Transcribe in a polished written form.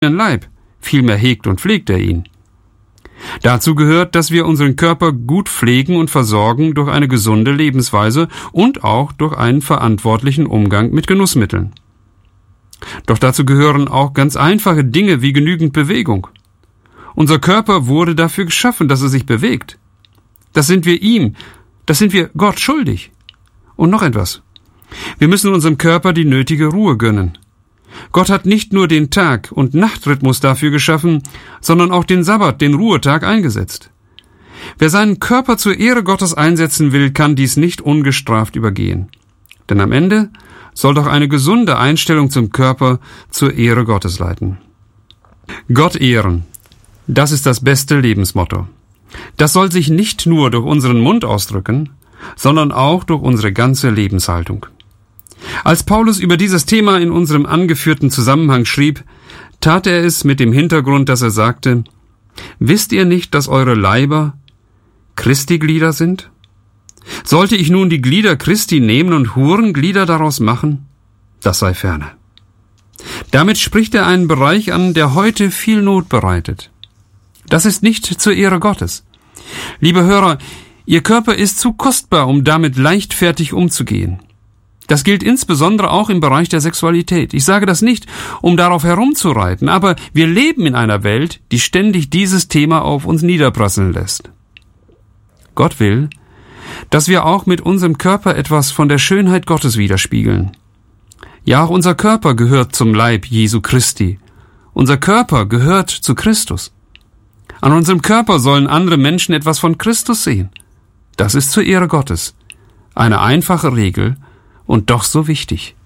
Leib, vielmehr hegt und pflegt er ihn. Dazu gehört, dass wir unseren Körper gut pflegen und versorgen durch eine gesunde Lebensweise und auch durch einen verantwortlichen Umgang mit Genussmitteln. Doch dazu gehören auch ganz einfache Dinge wie genügend Bewegung. Unser Körper wurde dafür geschaffen, dass er sich bewegt. Das sind wir Gott schuldig. Und noch etwas. Wir müssen unserem Körper die nötige Ruhe gönnen. Gott hat nicht nur den Tag- und Nachtrhythmus dafür geschaffen, sondern auch den Sabbat, den Ruhetag, eingesetzt. Wer seinen Körper zur Ehre Gottes einsetzen will, kann dies nicht ungestraft übergehen. Denn am Ende soll doch eine gesunde Einstellung zum Körper zur Ehre Gottes leiten. Gott ehren, das ist das beste Lebensmotto. Das soll sich nicht nur durch unseren Mund ausdrücken, sondern auch durch unsere ganze Lebenshaltung. Als Paulus über dieses Thema in unserem angeführten Zusammenhang schrieb, tat er es mit dem Hintergrund, dass er sagte: Wisst ihr nicht, dass eure Leiber Christi Glieder sind? Sollte ich nun die Glieder Christi nehmen und Hurenglieder daraus machen? Das sei ferne. Damit spricht er einen Bereich an, der heute viel Not bereitet. Das ist nicht zur Ehre Gottes. Liebe Hörer, Ihr Körper ist zu kostbar, um damit leichtfertig umzugehen. Das gilt insbesondere auch im Bereich der Sexualität. Ich sage das nicht, um darauf herumzureiten, aber wir leben in einer Welt, die ständig dieses Thema auf uns niederprasseln lässt. Gott will, dass wir auch mit unserem Körper etwas von der Schönheit Gottes widerspiegeln. Ja, auch unser Körper gehört zum Leib Jesu Christi. Unser Körper gehört zu Christus. An unserem Körper sollen andere Menschen etwas von Christus sehen. Das ist zur Ehre Gottes. Eine einfache Regel und doch so wichtig.